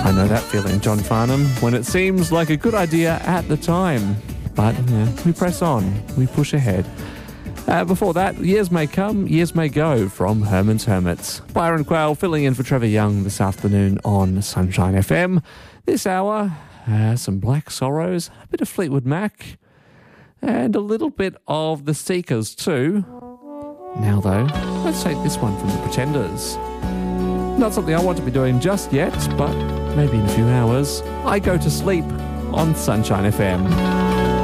I know that feeling, John Farnham, when it seems like a good idea at the time. But we press on, we push ahead. Before that, Years May Come, Years May Go from Herman's Hermits. Byron Quayle filling in for Trevor Young this afternoon on Sunshine FM. This hour, some Black Sorrows, a bit of Fleetwood Mac, and a little bit of The Seekers too. Now though, let's take this one from The Pretenders. Not something I want to be doing just yet, but maybe in a few hours. I Go to Sleep on Sunshine FM.